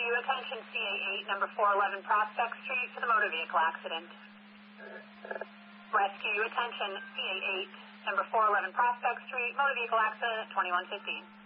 Rescue, attention CA8, number 411 Prospect Street for the motor vehicle accident. Rescue, attention CA8, number 411 Prospect Street, motor vehicle accident, 2115.